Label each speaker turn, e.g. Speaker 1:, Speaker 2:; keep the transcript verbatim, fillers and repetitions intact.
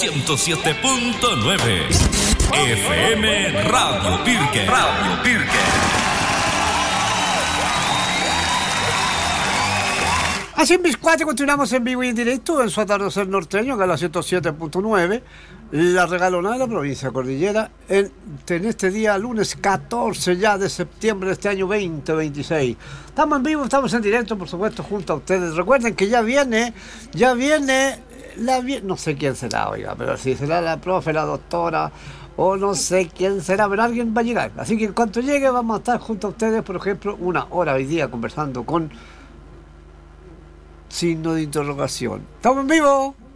Speaker 1: ciento siete punto nueve. F M Radio Pirque. Radio Pirque.
Speaker 2: Así en mis cuatro continuamos en vivo y en directo en su atardecer norteño, que es la ciento siete punto nueve, la regalona de la provincia de Cordillera, en, en este día, lunes catorce ya de septiembre de este año veinte veintiséis. Estamos en vivo, estamos en directo, por supuesto, junto a ustedes. Recuerden que ya viene, ya viene, la no sé quién será, oiga, pero si será la profe, la doctora, o no sé quién será, pero alguien va a llegar. Así que en cuanto llegue vamos a estar junto a ustedes, por ejemplo, una hora hoy día conversando con... signo de interrogación. ¡Estamos en vivo!